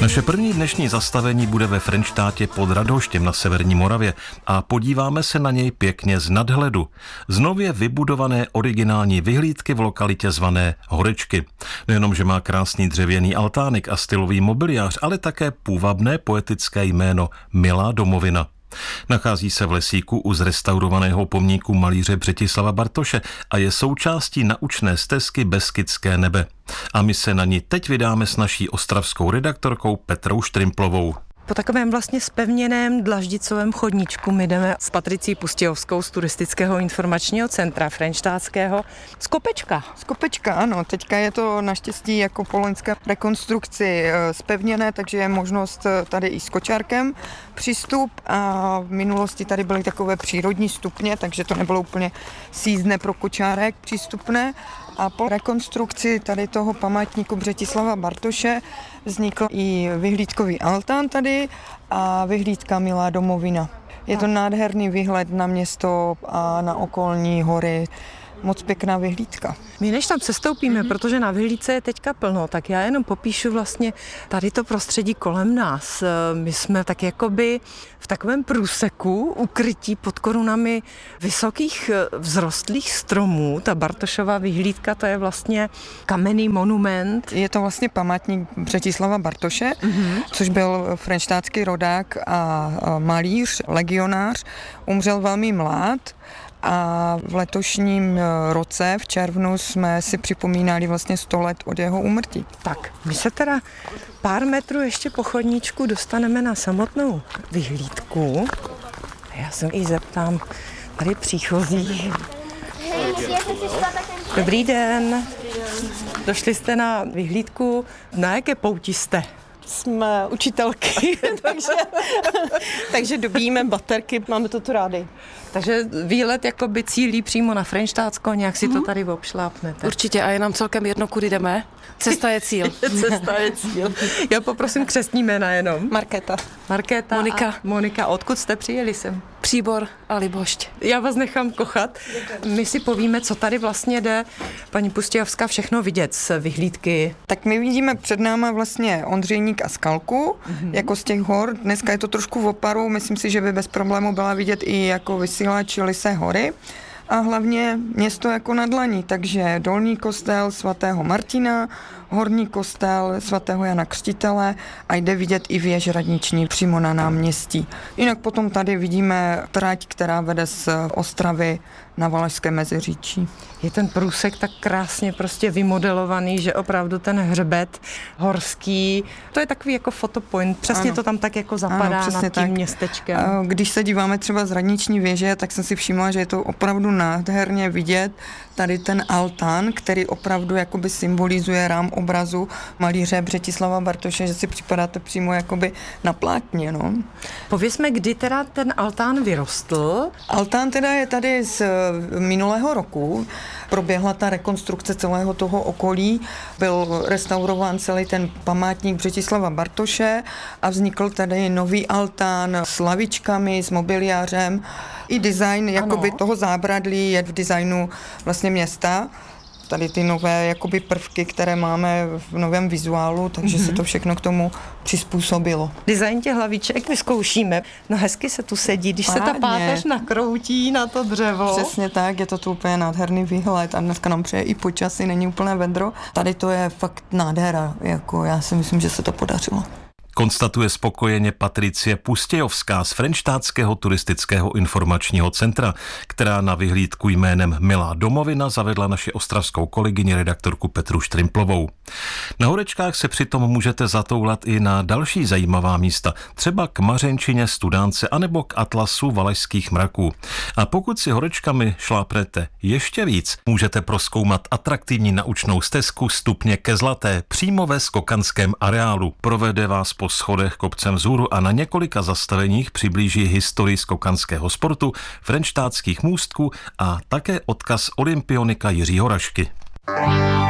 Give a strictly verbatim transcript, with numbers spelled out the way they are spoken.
Naše první dnešní zastavení bude ve Frenštátě pod Radhoštěm na severní Moravě a podíváme se na něj pěkně z nadhledu. Z nově vybudované originální vyhlídky v lokalitě zvané Horečky. Nejenom, že má krásný dřevěný altánik a stylový mobiliář, ale také půvabné poetické jméno Milá domovina. Nachází se v lesíku u zrestaurovaného pomníku malíře Břetislava Bartoše a je součástí naučné stezky Beskydské nebe. A my se na ní teď vydáme s naší ostravskou redaktorkou Petrou Štrimplovou. Po takovém vlastně zpevněném dlaždicovém chodníčku my jdeme s Patricí Pustějovskou z Turistického informačního centra frenštátského z Kopečka. Z Kopečka, ano. Teďka je to naštěstí jako po loňské rekonstrukci zpevněné, takže je možnost tady i s kočárkem přístup a v minulosti tady byly takové přírodní stupně, takže to nebylo úplně sízdné pro kočárek přístupné. A po rekonstrukci tady toho památníku Břetislava Bartoše vznikl i vyhlídkový altán tady a vyhlídka Milá domovina. Je to nádherný výhled na město a na okolní hory. Moc pěkná vyhlídka. My než tam sestoupíme, protože na vyhlídce je teďka plno, tak já jenom popíšu vlastně tady to prostředí kolem nás. My jsme tak jakoby v takovém průseku ukrytí pod korunami vysokých vzrostlých stromů. Ta Bartošova vyhlídka, to je vlastně kamenný monument. Je to vlastně památník Břetislava Bartoše, mm-hmm. což byl frenštátský rodák a malíř, legionář. Umřel velmi mlád. A v letošním roce, v červnu, jsme si připomínali vlastně sto let od jeho úmrtí. Tak, my se teda pár metrů ještě po chodníčku dostaneme na samotnou vyhlídku. Já se jí zeptám tady příchozí. Dobrý den. Došli jste na vyhlídku. Na jaké pouti jste? Jsme učitelky, takže, takže dobíjíme baterky, máme to tu rádi. Takže výlet jakoby cílí přímo na Frenštátsko, nějak si to tady obšlápnete. Určitě a je nám celkem jedno, kudy jdeme. Cesta je cíl. Cesta je cíl. Já poprosím křestní jména jenom. Markéta. Markéta Monika. A Monika. Odkud jste přijeli sem? Příbor a Libošť. Já vás nechám kochat. My si povíme, co tady vlastně jde paní Pustějovská všechno vidět z vyhlídky. Tak my vidíme před náma vlastně Ondřejník a Skalku, mm-hmm. jako z těch hor. Dneska je to trošku v oparu, myslím si, že by bez problému byla vidět i jako vysílač Lysé hory. A hlavně město jako na dlani, takže dolní kostel svatého Martina, horní kostel svatého Jana Křtitele a jde vidět i věž radniční přímo na náměstí. Jinak potom tady vidíme trať, která vede z Ostravy na Valašské Meziříčí. Je ten průsek tak krásně prostě vymodelovaný, že opravdu ten hřbet horský, to je takový jako fotopoint, přesně ano. To tam tak jako zapadá ano, nad tím tak. Městečkem. Když se díváme třeba z radniční věže, tak jsem si všimla, že je to opravdu nádherně vidět tady ten altán, který opravdu jakoby symbolizuje rám obrazu malíře Břetislava Bartoše, že si připadáte přímo jakoby na plátně. No. Povězme, kdy teda ten altán vyrostl? Altán teda je tady z minulého roku. Proběhla ta rekonstrukce celého toho okolí. Byl restaurován celý ten památník Břetislava Bartoše a vznikl tady nový altán s lavičkami, s mobiliářem. I design jakoby toho zábradlí je v designu vlastně města. Tady ty nové jakoby prvky, které máme v novém vizuálu, takže mm-hmm. se to všechno k tomu přizpůsobilo. Design těch hlaviček vyzkoušíme. No hezky se tu sedí, když Pádně. se ta páteř nakroutí na to dřevo. Přesně tak, je to tu úplně nádherný výhled a dneska nám přeje i počasí, není úplně vedro. Tady to je fakt nádhera, jako já si myslím, že se to podařilo. Konstatuje spokojeně Patricie Pustějovská z Frenštátského turistického informačního centra, která na vyhlídku jménem Milá domovina zavedla naši ostravskou kolegyni redaktorku Petru Štrimplovou. Na Horečkách se přitom můžete zatoulat i na další zajímavá místa, třeba k Mařenčině, Studánce anebo k atlasu Valašských mraků. A pokud si Horečkami šlápnete ještě víc, můžete prozkoumat atraktivní naučnou stezku Stupně ke Zlaté přímo ve skokanském areálu. Provede vás po schodech kopcem vzhůru a na několika zastaveních přiblíží historii skokanského sportu, frenštátských můstků a také odkaz olympionika Jiřího Rašky.